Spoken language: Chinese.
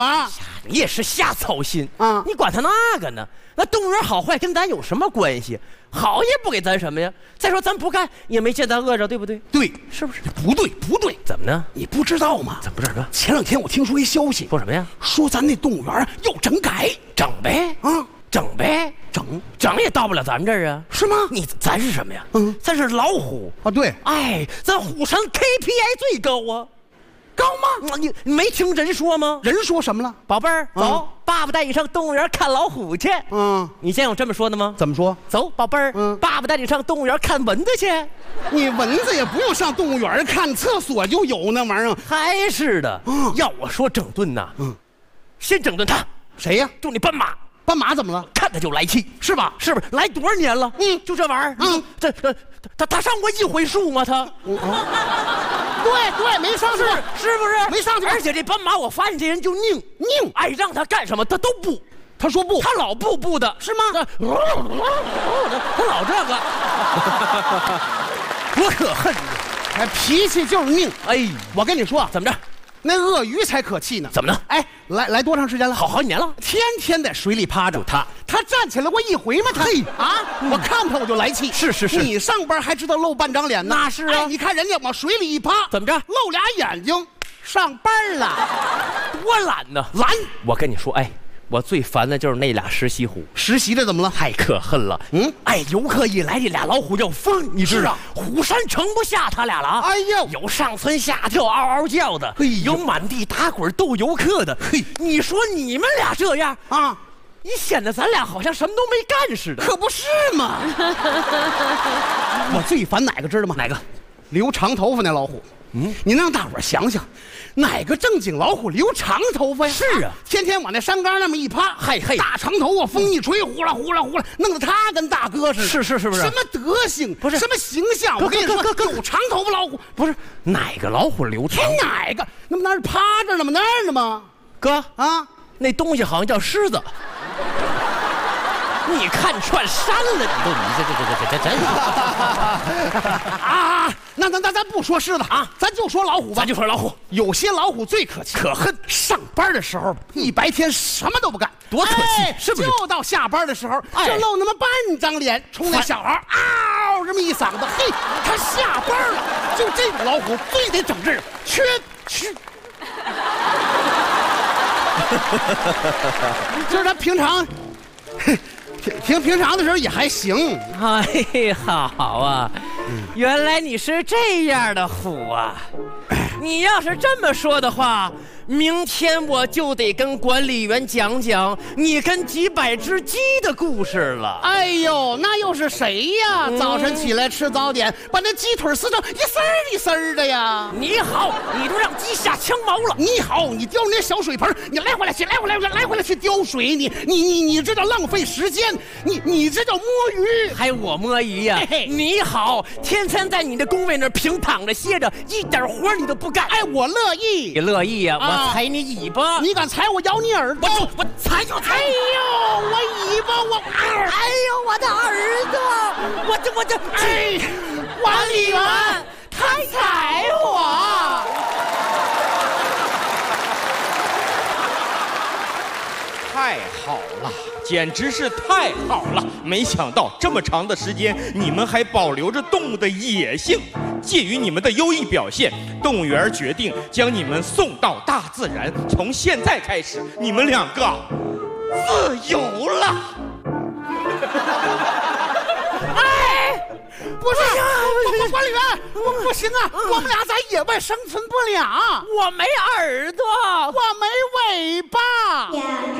啊！ 你也是瞎操心啊！ 你管他那个呢？那动物园好坏跟咱有什么关系？好也不给咱什么呀。再说咱不干也没见咱饿着，对不对？ 对， 是不是？ 不对，不对， 怎么呢？ 你不知道吗？ 怎么不知道？ 前两天我听说一消息， 说什么呀？ 说咱那动物园要整改， 整呗啊， 整呗，整也到不了咱们这儿啊， 是吗？ 咱是什么呀？咱是老虎啊，对， 哎，咱虎山 KPI 最高啊。高吗？你没听人说吗？ 人说什么了？ 宝贝儿，走，爸爸带你上动物园看老虎去。你见有这么说的吗？ 怎么说？ 走，宝贝儿，爸爸带你上动物园看蚊子去。 你蚊子也不用上动物园看，厕所就有那玩意儿。 还是的，要我说整顿呐，先整顿他。 谁呀？ 就你斑马。 斑马怎么了？ 看他就来气，是吧？是不是来多少年了？就这玩意儿。他上过一回树吗？他。对，没上去，是不是？没上去。而且这斑马，我发现这人就拧，哎，让他干什么他都不。 他说不， 他老不的， 是吗？ 他老这个，我可恨你， 哎，脾气就是拧。 哎， 我跟你说， 怎么着？ 那鳄鱼才可气呢。 怎么呢？ 哎，来多长时间了？ 好几年了， 天天在水里趴着。 就他站起来过一回吗？他我看他我就来气。是，你上班还知道露半张脸呢？ 那是啊。 你看人家往水里一趴， 怎么着？ 露俩眼睛，上班了， 多懒呢！ 懒！ 我跟你说，哎。我最烦的就是那俩实习虎， 实习的怎么了？ 太可恨了。哎，游客一来，这俩老虎要疯，你知道？虎山盛不下他俩了啊！ 哎呀， 有上蹿下跳、嗷嗷叫的，有满地打滚逗游客的。你说你们俩这样啊，你显得咱俩好像什么都没干似的。 可不是嘛！我最烦哪个知道吗？ 哪个？ 留长头发那老虎。你让大伙想想，哪个正经老虎留长头发呀？ 是啊， 天天往那山岗那么一趴，大长头发，风一吹，呼啦呼啦呼啦，弄得他跟大哥似的。 是不是？ 什么德行？不是什么形象？我跟你说，有长头发老虎不是哪个老虎留长？ 哪个？那是趴着呢吗？那儿呢吗？ 哥啊， 那东西好像叫狮子。你看串山了，你这真是啊！那咱不说狮子啊，咱就说老虎吧。 咱就说老虎， 有些老虎最可气， 可恨。 上班的时候一白天什么都不干， 多可气，是不是？ 就到下班的时候，就露那么半张脸，冲那小孩嗷这么一嗓子，嘿，他下班了。就这种老虎最得整治，去。就是他平常。平常的时候也还行。 哎，好啊，原来你是这样的虎啊！你要是这么说的话，明天我就得跟管理员讲讲你跟几百只鸡的故事了。 哎呦，那又是谁呀？早晨起来吃早点，把那鸡腿撕成一丝儿一丝儿的呀！ 你好，你都让鸡下枪毛了。 你好，你叼那小水盆，你来回来去叼水，你这叫浪费时间，你这叫摸鱼， 还我摸鱼呀？你好，天天在你的工位那儿平躺着歇着，一点活你都不干。 哎，我乐意， 你乐意呀？我踩你尾巴， 你敢踩我咬你耳朵？ 我踩就踩！ 哎呦，我尾巴哎呦，我的耳朵！我这哎，管理员，他踩我！ 太好了，简直是太好了！没想到这么长的时间，你们还保留着动物的野性。鉴于你们的优异表现，动物园决定将你们送到大自然。从现在开始，你们两个自由了。 哎，不是，管理员，不行啊，我们俩在野外生存不了。 我没耳朵， 我没尾巴。